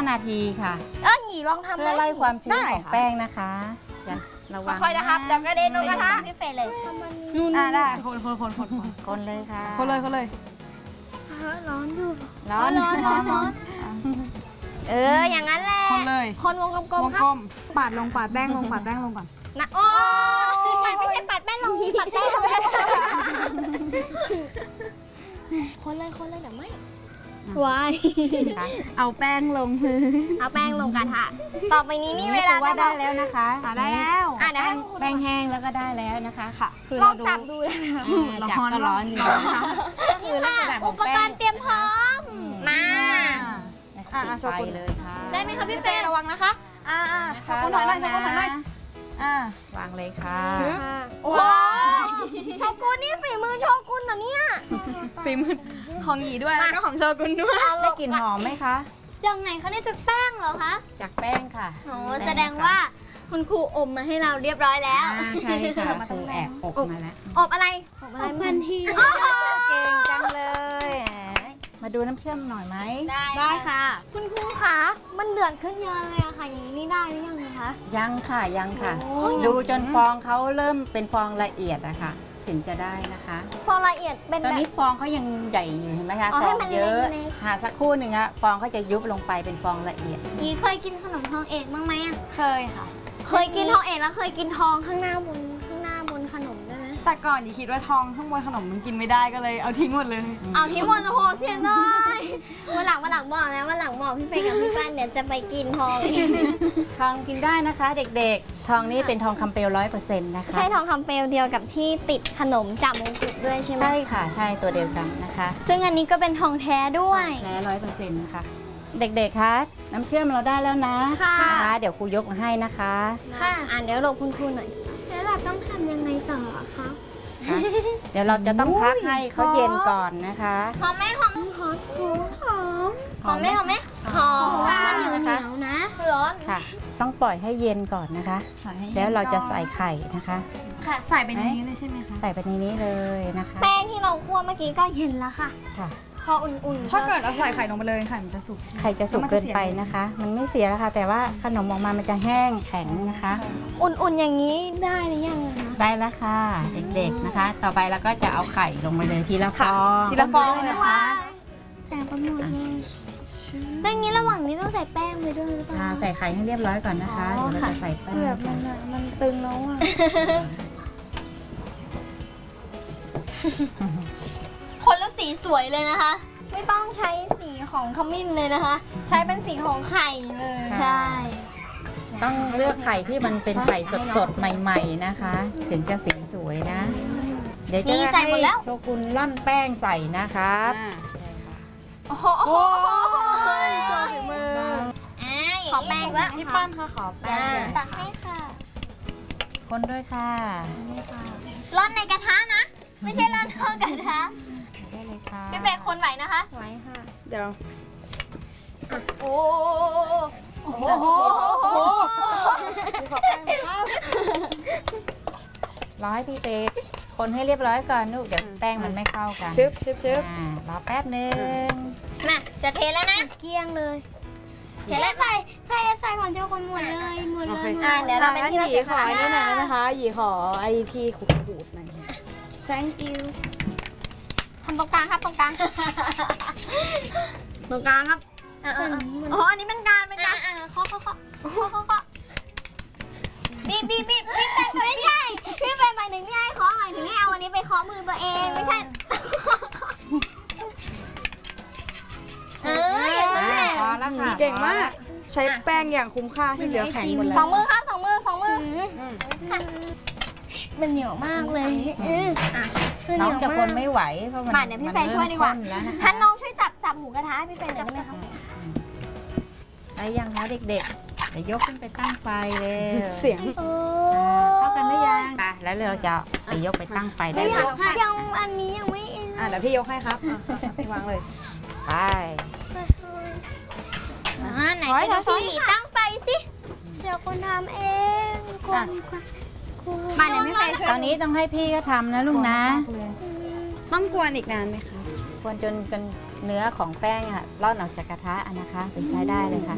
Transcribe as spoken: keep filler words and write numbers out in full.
นาทีค่ะเออหยีลองทำเพื่อไล่ความชื้นของแป้งนะคะอย่าระวังค่อยๆนะครับเดี๋ยวกระเด็นลงกระทะพี่เฟยเลยนู่นได้คนคนคนคนคนเลยค่ะคนเลยคนเลยร้อนอยู่ร้อนร้อนร้อนร้อนเอออย่างนั้นแหละคนเลยคนวงกลมๆครับปาดลงปาดแป้งลงปาดแป้งลงก่อนนะโอ้ปัดไม่ใช่ปัดแป้งลงปัดแป้งลงคนเลยคนเลยเดี๋ยวไม่วายเอาแป้งลงเอาแป้งลงกระทะต่อไปนี้นี่เวลาว่าได้แล้วนะคะได้แล้วอ่ะเดี๋ยวให้แป้งแห้งแล้วก็ได้แล้วนะคะค่ะลองจับดูได้นะจับก็ร้อนอยู่นะคะคือลักษณะอุปกรณ์เตรียมพร้อมมาอ่าโชว์คุณเลยค่ะได้ไหมคะพี่เฟย์ระวังนะคะอ่าโชว์คุณหน่อยหน่อยโชว์คุณหน่อยหน่อยอ่าวางเลยค่ะโอ้โชกุนนี่ฝีมือโชกุนเหรอเนี่ยฝีมือของหยีด้วยแล้วก็ของโชกุนด้วยได้กลิ่นหอมไหมคะจากไหนคะเนี่ยจากแป้งเหรอคะจากแป้งค่ะโอ้แสดงว่าคุณครูอมมาให้เราเรียบร้อยแล้วใช่ค่ะครูแอบอบมาแล้วอบอะไรอบอะไรพันทีเก่งจังเลยมาดูน้ำเชื่อมหน่อยไหมได้ได้ค่ะคุณครูคะมันเดือดขึ้นเยอะเลยอะค่ะอย่างนี้นี่ได้หรือยังคะยังค่ะยังค่ะดูจนฟองเขาเริ่มเป็นฟองละเอียดอะค่ะถึงจะได้นะคะฟองละเอียดเป็นตอนนี้ฟองเขายังใหญ่อยู่เห็นไหมคะฟองเยอะหาสักครู่หนึ่งอะฟองเขาจะยุบลงไปเป็นฟองละเอียดยีเคยกินขนมทองเอกบ้างไหมอะเคยค่ะเคยกินทองเอกแล้วเคยกินทองข้างหน้าบนข้างหน้าบนขนมด้วยนะแต่ก่อนยีคิดว่าทองข้างบนขนมมันกินไม่ได้ก็เลยเอาทิ้งหมดเลยเอาทิ้งหมดโอ้โหเสียดายวันหลังวันหลังบอกนะวันหลังบอกพี่เฟย์กับพี่ป้านเดี๋ยวจะไปกินทองทองกินได้นะคะเด็กๆทองนี้เป็นทองคำเปลวร้อยเปอร์เซ็นต์นะคะใช่ทองคำเปลวเดียวกับที่ติดขนมจับมงกุฎด้วยใช่ไหมใช่ค่ะใช่ตัวเดียวกันนะคะซึ่งอันนี้ก็เป็นทองแท้ด้วยแท้ร้อยเปอร์เซ็นต์นะคะเด็กๆคะน้ำเชื่อมเราได้แล้วนะค่ะเดี๋ยวครูยกมาให้นะคะค่ะอ่านเดี๋ยวหลบคุณครูหน่อยแล้วเราต้องทำยังไงต่อคะเดี๋ยวเราจะต้องพักให้เขาเย็นก่อนนะคะหอมไหมหอมหอมหอมหอมไหมหอมไหมหอมค่ะเหนียวนะร้อนค่ะต้องปล่อยให้เย็นก่อนนะคะแล้วเราจะใส่ไข่นะคะค่ะใส่ไปในนี้เลยใช่ไหมคะใส่ไปในนี้เลยนะคะแป้งที่เราคั่วเมื่อกี้ก็เย็นแล้วค่ะค่ะพออุ่นๆถ้าเกิดเราใส่ไข่ลงไปเลยไข่มันจะสุกไข่จะสุกเกินไปนะคะมันไม่เสียแล้วค่ะแต่ว่าขนมออกมามันจะแห้งแข็งนะคะอุ่นๆอย่างนี้ได้หรือยังคะได้แล้วค่ะเด็กๆนะคะต่อไปเราก็จะเอาไข่ลงไปเลยทีละฟองทีละฟองนะคะแต่ประมวลเลยแล้วนี้ระหว่างนี้ต้องใส่แป้งไปด้วยหรือเปล่าใส่ไข่ให้เรียบร้อยก่อนนะคะเดี๋ยวเราจะใส่แป้งแบบมันมันตึงแล้วอ่ะคนละสีสวยเลยนะคะไม่ต้องใช้สีของขมิ้นเลยนะคะใช้เป็นสีของไข่เลยใช่ต้องเลือกไข่ที่มันเป็นไข่สดๆใหม่ๆนะคะถึงจะสีสวยนะเดี๋ยวจะให้โชกุนล่อนแป้งใส่นะครับโอ้โหโชว์ฝีมือขอแป้งแล้วพี่ป้อนค่ะขอแป้งตักให้ค่ะคนด้วยค่ะร่อนในกระทะนะไม่ใช่ร่อนนอกกระทะได้เลยค่ะพี่เฟย์คนไหวนะคะไหวค่ะเดี๋ยวโอ้โหขอแป้งครับรอให้พี่เฟย์คนให้เรียบร้อยก่อนลูกเดี๋ยวแป้งมันไม่เข้ากันชึบชึบชึบรอแป๊บนึงน่ะจะเทแล้วนะเกลี้ยงเลยเทแล้วใส่ใส่ใส่ก่อนเจ้าคนหมดเลยหมดเลยอ่าเดี๋ยวเราเป็นที่เราจะขอนี่หน่อยนะคะหยีขอไอทีขูดขูดหน่อย thank you ทำตรงกลางครับตรงกลางตรงกลางครับอ๋ออันนี้เป็นการเป็นการเคาะเคาะเคาะเคาะเคาะบีบบีบบีบบีบเป็นไม่ใช่พี่เป็นหมายถึงไม่ใช่เคาะหมายถึงให้เอาอันนี้ไปเคาะมือตัวเองไม่ใช่เอออย่างนี้แหละเก่งมากใช้แป้งอย่างคุ้มค่าที่เหลือแข็งหมดแล้วสองมือครับสองมือสองมือมันเหนียวมากเลยน้องจะคนไม่ไหวเพราะมันเดี๋ยวพี่เฟย์ช่วยดีกว่าท่านน้องช่วยจับจับหมูกระทะให้พี่เฟย์จับได้ไหมคะได้ยังคะเด็กๆเดี๋ยวยกขึ้นไปตั้งไฟเลยเสียงเข้ากันหรือยังแล้วเราจะไปยกไปตั้งไฟได้เลยยังอันนี้ยังไม่เองอ่ะเดี๋ยวพี่ยกให้ครับวางเลยไปไหนจะพี่ตั้งไฟสิเจ้าคนทำเองคนมาเดี๋ยวพี่เฟย์ตอนนี้ต้องให้พี่ก็ทำนะลุงนะต้องกวนอีกนานไหมคะกวนจนจนเนื้อของแป้งอ่ะร่อนออกจากกระทะนะคะเป็นใช้ได้เลยค่ะ